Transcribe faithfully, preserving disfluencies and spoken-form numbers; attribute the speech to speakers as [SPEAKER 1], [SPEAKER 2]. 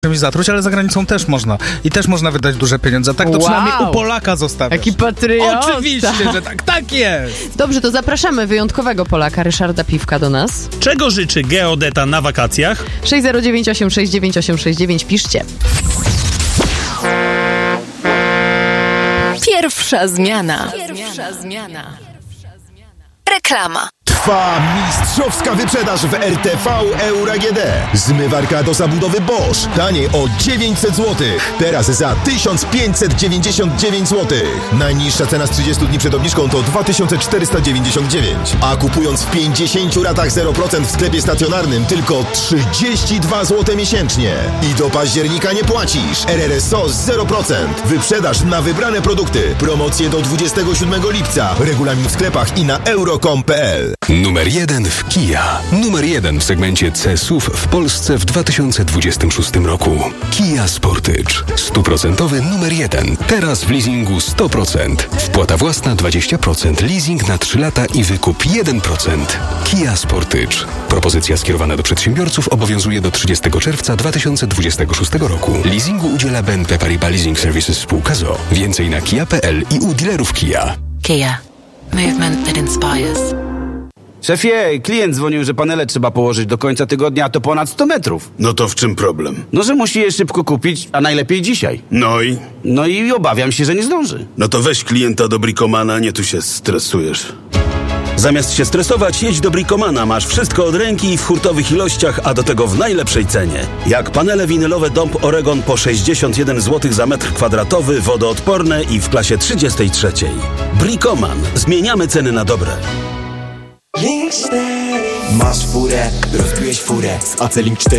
[SPEAKER 1] czymś zatruć, ale za granicą też można. I też można wydać duże pieniądze. Tak to
[SPEAKER 2] Wow.
[SPEAKER 1] przynajmniej u Polaka zostawiasz.
[SPEAKER 2] Jaki patriota.
[SPEAKER 1] Oczywiście, że tak, tak jest.
[SPEAKER 2] Dobrze, to zapraszamy wyjątkowego Polaka, Ryszarda Piwka, do nas.
[SPEAKER 3] Czego życzy geodeta na wakacjach?
[SPEAKER 2] sześć zero dziewięć osiem sześć dziewięć osiem sześć dziewięć, piszcie.
[SPEAKER 4] Pierwsza zmiana. Pierwsza zmiana. Reklama.
[SPEAKER 5] Trwa mistrzowska wyprzedaż w R T V Euro A G D. Zmywarka do zabudowy Bosch. Taniej o dziewięćset złotych. Teraz za tysiąc pięćset dziewięćdziesiąt dziewięć złotych. Najniższa cena z trzydziestu dni przed obniżką to dwa tysiące czterysta dziewięćdziesiąt dziewięć. A kupując w pięćdziesięciu ratach zero procent w sklepie stacjonarnym tylko trzydzieści dwa złote miesięcznie. I do października nie płacisz. R R S O zero procent. Wyprzedaż na wybrane produkty. Promocje do dwudziestego siódmego lipca. Regulamin w sklepach i na euro kropka com kropka p l.
[SPEAKER 6] Numer jeden w Kia. Numer jeden w segmencie C S U V w Polsce w dwa tysiące dwudziestym szóstym roku. Kia Sportage. Stuprocentowy numer jeden. Teraz w leasingu sto procent. Wpłata własna dwadzieścia procent. Leasing na trzy lata i wykup jeden procent. Kia Sportage. Propozycja skierowana do przedsiębiorców obowiązuje do trzydziestego czerwca dwa tysiące dwudziestego szóstego roku. Leasingu udziela B N P Paribas Leasing Services spółka z o o. Więcej na kia kropka p l i u dealerów Kia.
[SPEAKER 4] Kia. Movement that inspires.
[SPEAKER 7] Szefie, klient dzwonił, że panele trzeba położyć do końca tygodnia, a to ponad sto metrów.
[SPEAKER 8] No to w czym problem?
[SPEAKER 7] No, że musi je szybko kupić, a najlepiej dzisiaj.
[SPEAKER 8] No i?
[SPEAKER 7] No i obawiam się, że nie zdąży.
[SPEAKER 8] No to weź klienta do Bricomana, nie tu się stresujesz.
[SPEAKER 9] Zamiast się stresować, jedź do Bricomana. Masz wszystko od ręki w hurtowych ilościach, a do tego w najlepszej cenie. Jak panele winylowe Dąb Oregon po sześćdziesiąt jeden złotych za metr kwadratowy, wodoodporne i w klasie trzydziestej trzeciej. Bricoman. Zmieniamy ceny na dobre.
[SPEAKER 10] Masz furę, rozbiłeś furę z A C Link cztery